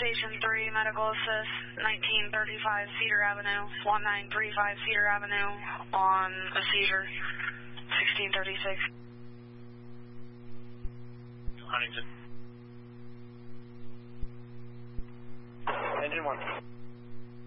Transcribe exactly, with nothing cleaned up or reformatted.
Station three, medical assist, nineteen thirty-five Cedar Avenue, one nine three five Cedar Avenue, on a seizure, sixteen thirty-six. Huntington. Engine one.